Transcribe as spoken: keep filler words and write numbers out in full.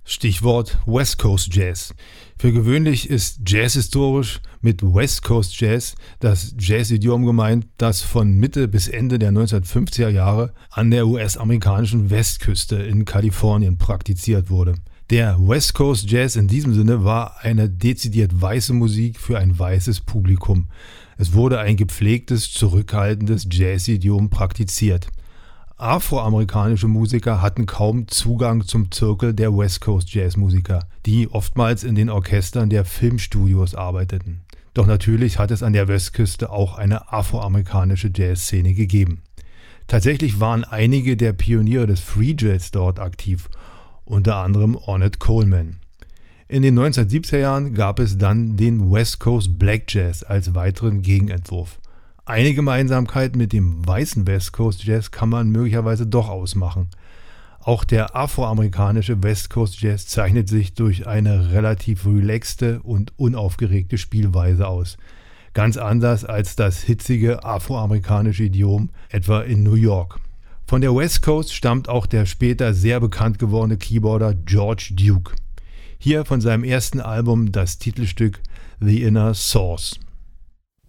Stichwort West Coast Jazz. Für gewöhnlich ist Jazz historisch mit West Coast Jazz das Jazz-Idiom gemeint, das von Mitte bis Ende der neunzehnhundertfünfziger Jahre an der U S-amerikanischen Westküste in Kalifornien praktiziert wurde. Der West Coast Jazz in diesem Sinne war eine dezidiert weiße Musik für ein weißes Publikum. Es wurde ein gepflegtes, zurückhaltendes Jazz-Idiom praktiziert. Afroamerikanische Musiker hatten kaum Zugang zum Zirkel der West Coast Jazzmusiker, die oftmals in den Orchestern der Filmstudios arbeiteten. Doch natürlich hat es an der Westküste auch eine afroamerikanische Jazzszene gegeben. Tatsächlich waren einige der Pioniere des Free Jazz dort aktiv, unter anderem Ornette Coleman. In den neunzehnhundertsiebziger Jahren gab es dann den West Coast Black Jazz als weiteren Gegenentwurf. Eine Gemeinsamkeit mit dem weißen West Coast Jazz kann man möglicherweise doch ausmachen. Auch der afroamerikanische West Coast Jazz zeichnet sich durch eine relativ relaxte und unaufgeregte Spielweise aus. Ganz anders als das hitzige afroamerikanische Idiom etwa in New York. Von der West Coast stammt auch der später sehr bekannt gewordene Keyboarder George Duke. Hier von seinem ersten Album das Titelstück The Inner Source.